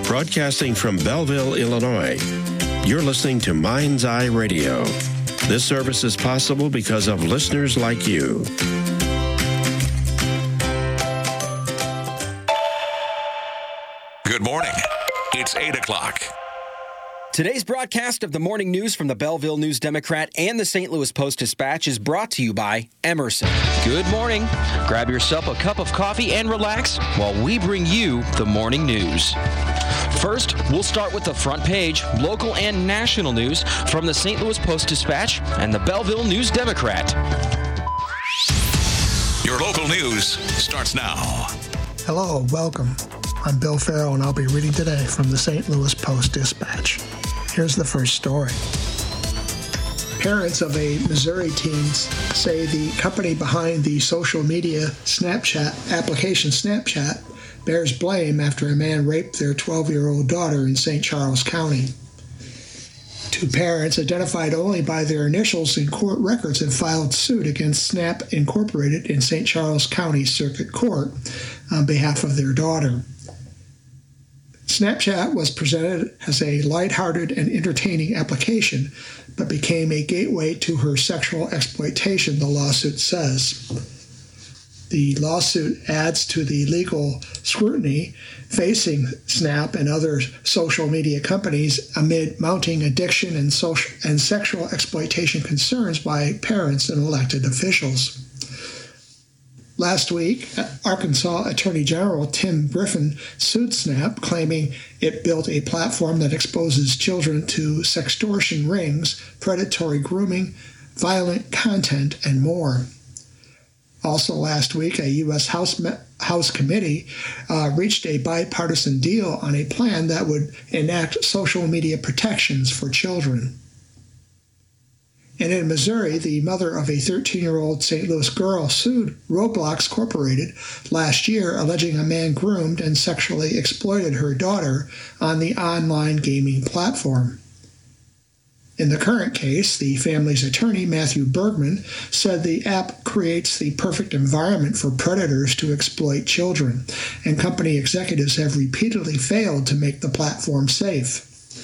Broadcasting from Belleville, Illinois, you're listening to Mind's Eye Radio. This service is possible because of listeners like you. Good morning. It's 8 o'clock. Today's broadcast of the morning news from the Belleville News-Democrat and the St. Louis Post-Dispatch is brought to you by Emerson. Good morning. Grab yourself a cup of coffee and relax while we bring you the morning news. First, we'll start with the front page, local and national news from the St. Louis Post-Dispatch and the Belleville News-Democrat. Your local news starts now. Hello, welcome. I'm Bill Farrell, and I'll be reading today from the St. Louis Post-Dispatch. Here's the first story. Parents of a Missouri teen say the company behind the social media Snapchat application Snapchat bears blame after a man raped their 12-year-old daughter in St. Charles County. Two parents, identified only by their initials in court records, have filed suit against Snap Incorporated in St. Charles County Circuit Court on behalf of their daughter. Snapchat was presented as a lighthearted and entertaining application, but became a gateway to her sexual exploitation, the lawsuit says. The lawsuit adds to the legal scrutiny facing Snap and other social media companies amid mounting addiction and sexual exploitation concerns by parents and elected officials. Last week, Arkansas Attorney General Tim Griffin sued Snap, claiming it built a platform that exposes children to sextortion rings, predatory grooming, violent content, and more. Also last week, a U.S. House committee reached a bipartisan deal on a plan that would enact social media protections for children. And in Missouri, the mother of a 13-year-old St. Louis girl sued Roblox Corporated last year, alleging a man groomed and sexually exploited her daughter on the online gaming platform. In the current case, the family's attorney, Matthew Bergman, said the app creates the perfect environment for predators to exploit children, and company executives have repeatedly failed to make the platform safe.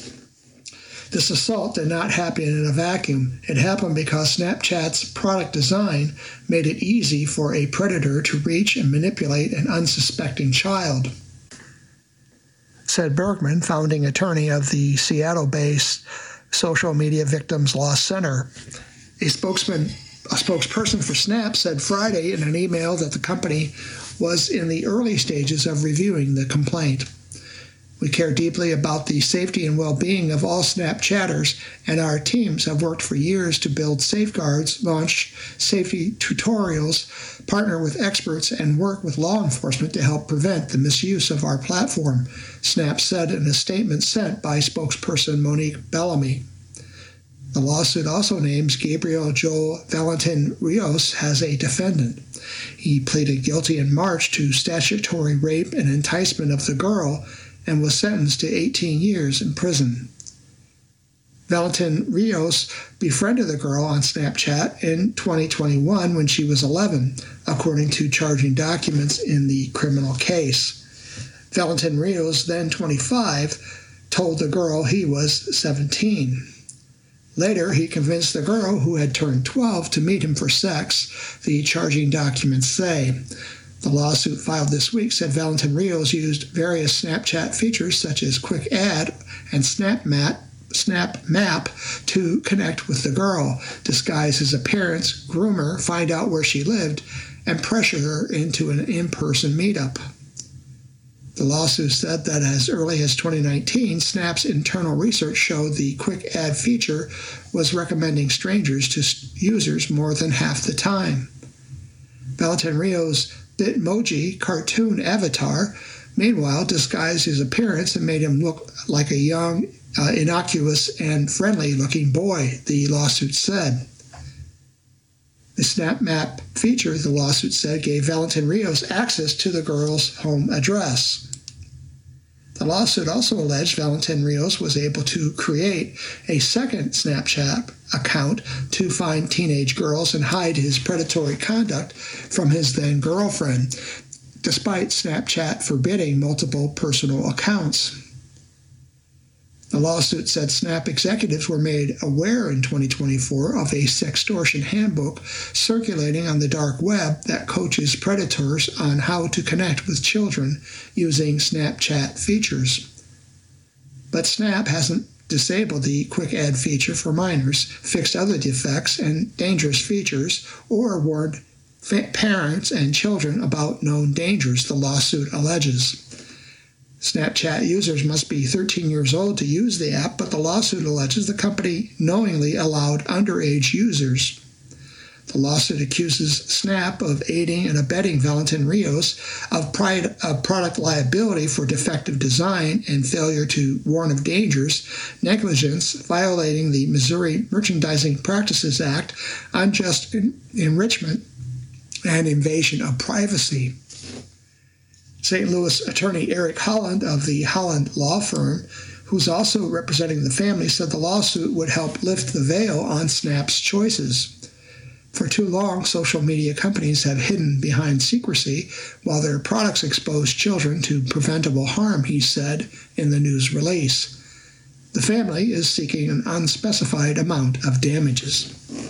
This assault did not happen in a vacuum. It happened because Snapchat's product design made it easy for a predator to reach and manipulate an unsuspecting child, said Bergman, founding attorney of the Seattle-based Social Media Victims Law Center. A spokesperson for Snap said Friday in an email that the company was in the early stages of reviewing the complaint. We care deeply about the safety and well-being of all Snapchatters, and our teams have worked for years to build safeguards, launch safety tutorials, partner with experts, and work with law enforcement to help prevent the misuse of our platform, Snap said in a statement sent by spokesperson Monique Bellamy. The lawsuit also names Gabriel Joel Valentin Rios as a defendant. He pleaded guilty in March to statutory rape and enticement of the girl, and was sentenced to 18 years in prison. Valentin Rios befriended the girl on Snapchat in 2021 when she was 11, according to charging documents in the criminal case. Valentin Rios, then 25, told the girl he was 17. Later, he convinced the girl, who had turned 12, to meet him for sex, the charging documents say. The lawsuit filed this week said Valentin Rios used various Snapchat features such as Quick Add and Snap Map to connect with the girl, disguise his appearance, groom her, find out where she lived, and pressure her into an in-person meetup. The lawsuit said that as early as 2019, Snap's internal research showed the Quick Add feature was recommending strangers to users more than half the time. Valentin Rios' Bitmoji cartoon avatar, meanwhile, disguised his appearance and made him look like a young, innocuous, and friendly-looking boy, the lawsuit said. The Snap Map feature, the lawsuit said, gave Valentin Rios access to the girl's home address. The lawsuit also alleged Valentin Rios was able to create a second Snapchat account to find teenage girls and hide his predatory conduct from his then-girlfriend, despite Snapchat forbidding multiple personal accounts. The lawsuit said SNAP executives were made aware in 2024 of a sextortion handbook circulating on the dark web that coaches predators on how to connect with children using Snapchat features. But SNAP hasn't disabled the quick add feature for minors, fixed other defects and dangerous features, or warned parents and children about known dangers, the lawsuit alleges. Snapchat users must be 13 years old to use the app, but the lawsuit alleges the company knowingly allowed underage users. The lawsuit accuses Snap of aiding and abetting Valentin Rios of product liability for defective design and failure to warn of dangers, negligence, violating the Missouri Merchandising Practices Act, unjust enrichment, and invasion of privacy. St. Louis attorney Eric Holland of the Holland Law Firm, who's also representing the family, said the lawsuit would help lift the veil on Snap's choices. For too long, social media companies have hidden behind secrecy while their products expose children to preventable harm, he said in the news release. The family is seeking an unspecified amount of damages.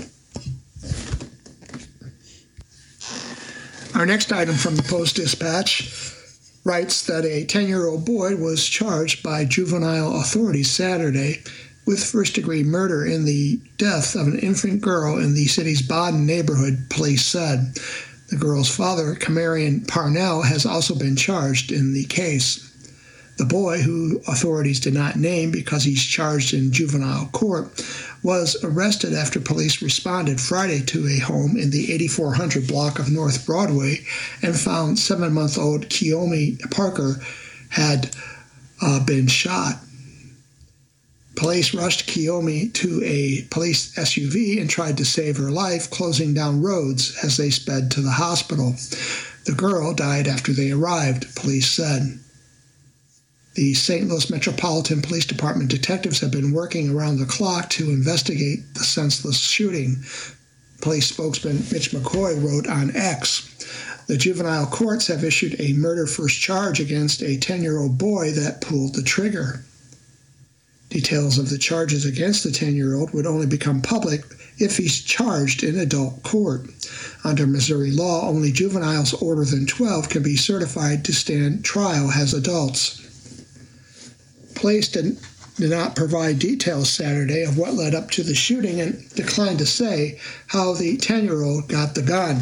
Our next item from the Post-Dispatch writes that a 10-year-old boy was charged by juvenile authorities Saturday with first-degree murder in the death of an infant girl in the city's Baden neighborhood, police said. The girl's father, Camarion Parnell, has also been charged in the case. The boy, who authorities did not name because he's charged in juvenile court, was arrested after police responded Friday to a home in the 8400 block of North Broadway and found 7-month-old Kiyomi Parker had been shot. Police rushed Kiyomi to a police SUV and tried to save her life, closing down roads as they sped to the hospital. The girl died after they arrived, police said. The St. Louis Metropolitan Police Department detectives have been working around the clock to investigate the senseless shooting. Police spokesman Mitch McCoy wrote on X, "The juvenile courts have issued a murder first charge against a 10-year-old boy that pulled the trigger." Details of the charges against the 10-year-old would only become public if he's charged in adult court. Under Missouri law, only juveniles older than 12 can be certified to stand trial as adults. Police did not provide details Saturday of what led up to the shooting and declined to say how the 10-year-old got the gun,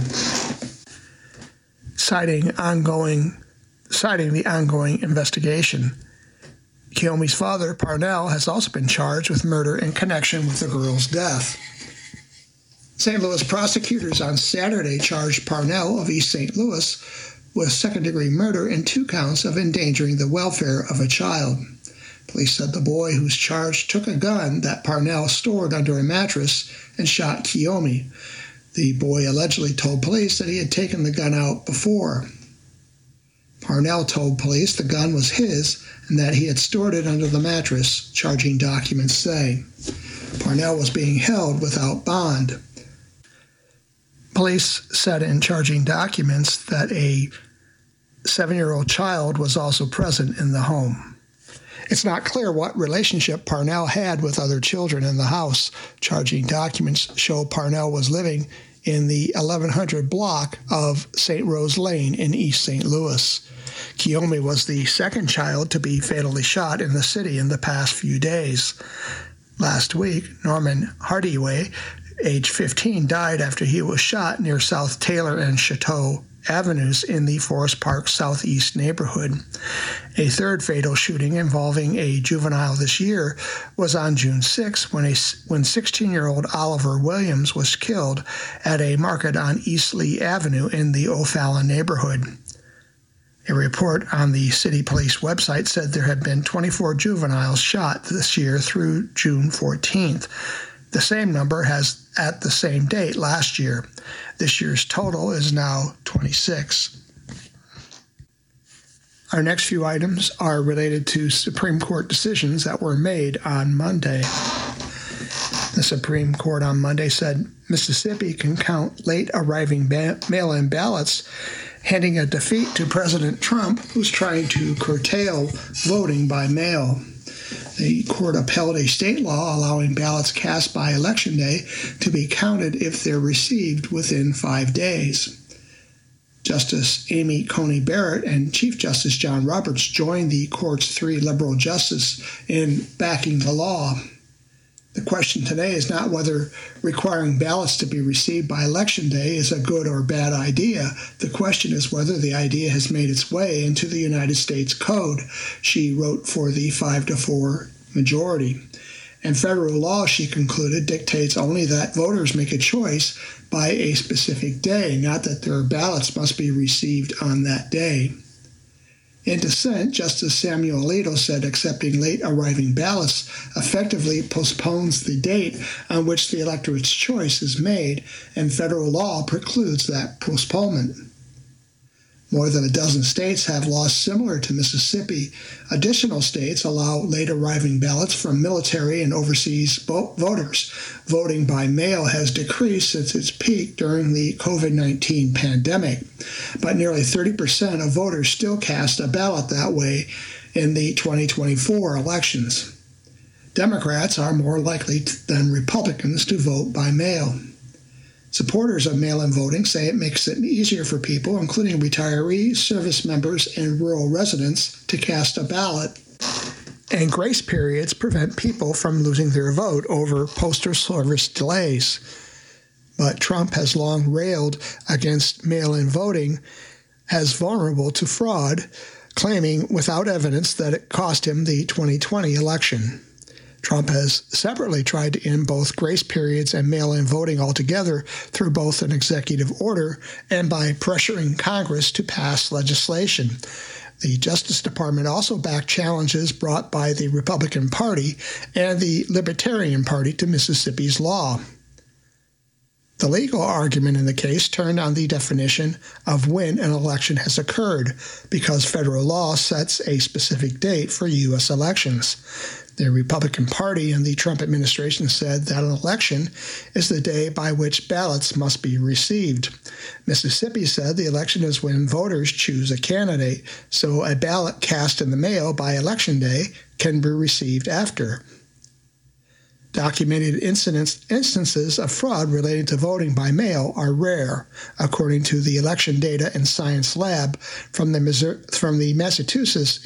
citing the ongoing investigation. Kiyomi's father, Parnell, has also been charged with murder in connection with the girl's death. St. Louis prosecutors on Saturday charged Parnell of East St. Louis with second-degree murder and 2 counts of endangering the welfare of a child. Police said the boy who's charged took a gun that Parnell stored under a mattress and shot Kiyomi. The boy allegedly told police that he had taken the gun out before. Parnell told police the gun was his and that he had stored it under the mattress, charging documents say. Parnell was being held without bond. Police said in charging documents that a 7-year-old child was also present in the home. It's not clear what relationship Parnell had with other children in the house. Charging documents show Parnell was living in the 1100 block of St. Rose Lane in East St. Louis. Kiyomi was the second child to be fatally shot in the city in the past few days. Last week, Norman Hardyway, age 15, died after he was shot near South Taylor and Chateau Avenues in the Forest Park Southeast neighborhood. A third fatal shooting involving a juvenile this year was on June 6 when 16-year-old Oliver Williams was killed at a market on East Lee Avenue in the O'Fallon neighborhood. A report on the city police website said there had been 24 juveniles shot this year through June 14th. The same number as at the same date last year. This year's total is now 26. Our next few items are related to Supreme Court decisions that were made on Monday. The Supreme Court on Monday said Mississippi can count late-arriving mail-in ballots, handing a defeat to President Trump, who's trying to curtail voting by mail. The court upheld a state law allowing ballots cast by Election Day to be counted if they're received within 5 days. Justice Amy Coney Barrett and Chief Justice John Roberts joined the court's 3 liberal justices in backing the law. The question today is not whether requiring ballots to be received by Election Day is a good or bad idea. The question is whether the idea has made its way into the United States Code, she wrote for the 5-4 majority. And federal law, she concluded, dictates only that voters make a choice by a specific day, not that their ballots must be received on that day. In dissent, Justice Samuel Alito said accepting late-arriving ballots effectively postpones the date on which the electorate's choice is made, and federal law precludes that postponement. More than a dozen states have laws similar to Mississippi. Additional states allow late-arriving ballots from military and overseas voters. Voting by mail has decreased since its peak during the COVID-19 pandemic, but nearly 30% of voters still cast a ballot that way in the 2024 elections. Democrats are more likely than Republicans to vote by mail. Supporters of mail-in voting say it makes it easier for people, including retirees, service members, and rural residents, to cast a ballot. And grace periods prevent people from losing their vote over postal service delays. But Trump has long railed against mail-in voting as vulnerable to fraud, claiming without evidence that it cost him the 2020 election. Trump has separately tried to end both grace periods and mail-in voting altogether through both an executive order and by pressuring Congress to pass legislation. The Justice Department also backed challenges brought by the Republican Party and the Libertarian Party to Mississippi's law. The legal argument in the case turned on the definition of when an election has occurred, because federal law sets a specific date for U.S. elections. The Republican Party and the Trump administration said that an election is the day by which ballots must be received. Mississippi said the election is when voters choose a candidate, so a ballot cast in the mail by Election Day can be received after. Documented instances of fraud related to voting by mail are rare, according to the Election Data and Science Lab from the Massachusetts